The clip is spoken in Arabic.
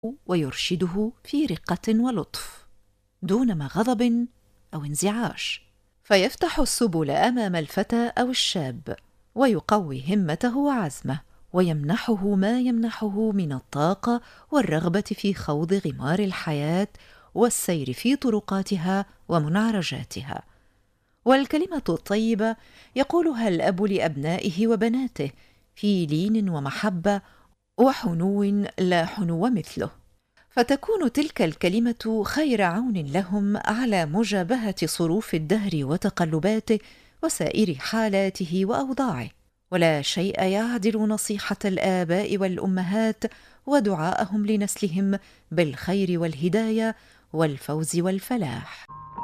ويرشده في رقة ولطف دون ما غضب أو انزعاج، فيفتح السبل أمام الفتى أو الشاب ويقوي همته وعزمه، ويمنحه ما يمنحه من الطاقة والرغبة في خوض غمار الحياة والسير في طرقاتها ومنعرجاتها. والكلمة الطيبة يقولها الأب لأبنائه وبناته في لين ومحبة وحنو لا حنو مثله، فتكون تلك الكلمة خير عون لهم على مجابهة صروف الدهر وتقلباته وسائر حالاته وأوضاعه. ولا شيء يعدل نصيحة الآباء والأمهات ودعاءهم لنسلهم بالخير والهداية والفوز والفلاح.